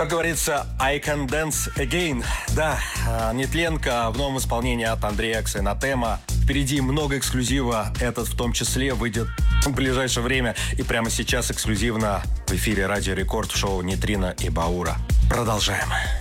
Как говорится, I can dance again. Да, Нетленко в новом исполнении от Андрея Ксенотема. Впереди много эксклюзива. Этот в том числе выйдет в ближайшее время. И прямо сейчас эксклюзивно в эфире Радио Рекорд в шоу Нейтрино и Баура. Продолжаем.